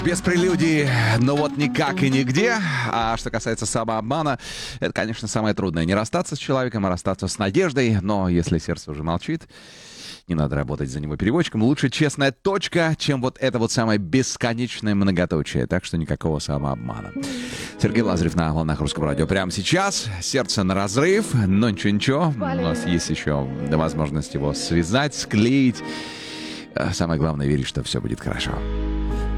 без прелюдий, но вот никак и нигде. А что касается самообмана, это, конечно, самое трудное. Не расстаться с человеком, а расстаться с надеждой. Но если сердце уже молчит, не надо работать за него переводчиком. Лучше честная точка, чем вот это вот самое бесконечное многоточие. Так что никакого самообмана. Сергей Лазарев на волнах Русского радио. Прямо сейчас. Сердце на разрыв. Но ничего-ничего. У нас есть еще возможность его связать, склеить. Самое главное — верить, что все будет хорошо.